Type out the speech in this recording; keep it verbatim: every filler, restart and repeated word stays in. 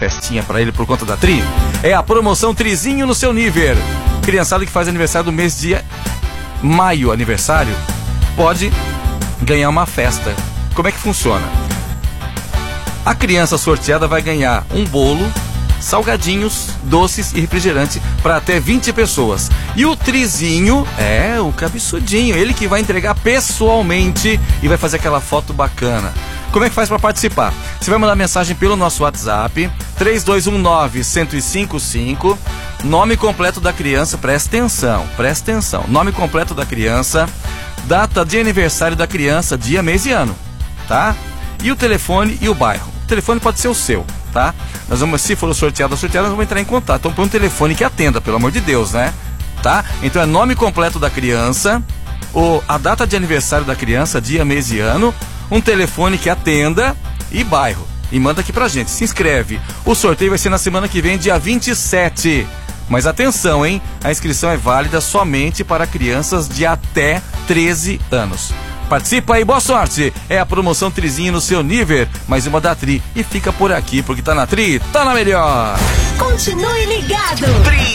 festinha pra ele por conta da Tri? É a promoção Trizinho no seu nível. Criançada que faz aniversário do mês de maio, aniversário, pode ganhar uma festa. Como é que funciona? A criança sorteada vai ganhar um bolo, salgadinhos, doces e refrigerante para até vinte pessoas. E o Trizinho é o cabeçudinho, ele que vai entregar pessoalmente e vai fazer aquela foto bacana. Como é que faz para participar? Você vai mandar mensagem pelo nosso WhatsApp três dois um nove, um zero cinco cinco, nome completo da criança, presta atenção, presta atenção, nome completo da criança, data de aniversário da criança, dia, mês e ano, tá? E o telefone e o bairro. O telefone pode ser o seu, tá? Nós vamos, se for o sorteado ou sorteado, nós vamos entrar em contato. Então põe um telefone que atenda, pelo amor de Deus, né? Tá? Então é nome completo da criança, o, a data de aniversário da criança, dia, mês e ano, um telefone que atenda e bairro. E manda aqui pra gente, se inscreve. O sorteio vai ser na semana que vem, dia vinte e sete. Mas atenção, hein? A inscrição é válida somente para crianças de até treze anos. Participa aí, boa sorte! É a promoção Trizinho no seu nível, mais uma da Tri. E fica por aqui, porque tá na Tri, tá na melhor! Continue ligado! Tri!